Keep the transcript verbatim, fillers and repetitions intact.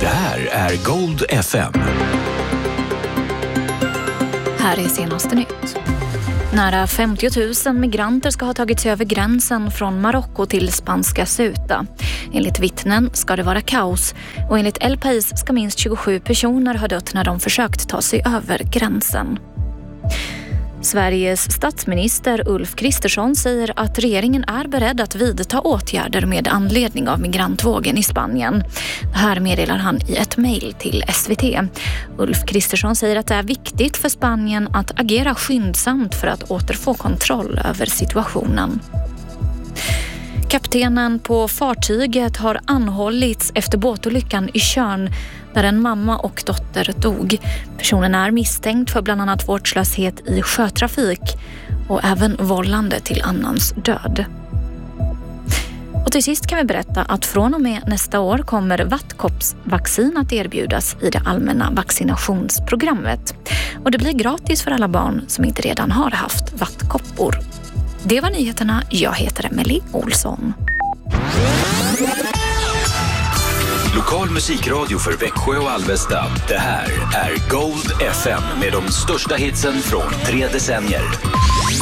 Det här är Gold F M. Här är senaste nytt. Nära femtio tusen migranter ska ha tagit sig över gränsen från Marocko till spanska Ceuta. Enligt vittnen ska det vara kaos och enligt El País ska minst tjugosju personer ha dött när de försökt ta sig över gränsen. Sveriges statsminister Ulf Kristersson säger att regeringen är beredd att vidta åtgärder med anledning av migrantvågen i Spanien. Det här meddelar han i ett mejl till S V T. Ulf Kristersson säger att det är viktigt för Spanien att agera skyndsamt för att återfå kontroll över situationen. Kaptenen på fartyget har anhållits efter båtolyckan i Tjörn där en mamma och dotter dog. Personen är misstänkt för bland annat vårdslöshet i sjötrafik och även vållande till annans död. Och till sist kan vi berätta att från och med nästa år kommer vattkoppsvaccin att erbjudas i det allmänna vaccinationsprogrammet. Och det blir gratis för alla barn som inte redan har haft vattkoppor. Det var nyheterna. Jag heter Emelie Olsson. Lokal musikradio för Växjö och Alvesta. Det här är Gold F M med de största hitsen från tre decennier.